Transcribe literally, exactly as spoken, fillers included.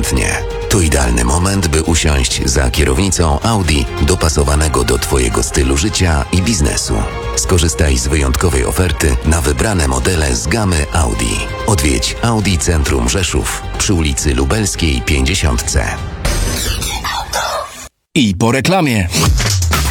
chętnie. To idealny moment, by usiąść za kierownicą Audi dopasowanego do Twojego stylu życia i biznesu. Skorzystaj z wyjątkowej oferty na wybrane modele z gamy Audi. Odwiedź Audi Centrum Rzeszów przy ulicy Lubelskiej pięćdziesiąt C. I po reklamie.